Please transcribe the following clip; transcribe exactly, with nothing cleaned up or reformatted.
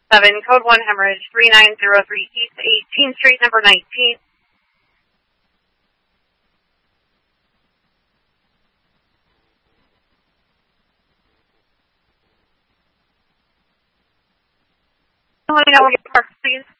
seven, code one hemorrhage, three nine zero three East eighteenth Street, number nineteen. Let me know where you park, please.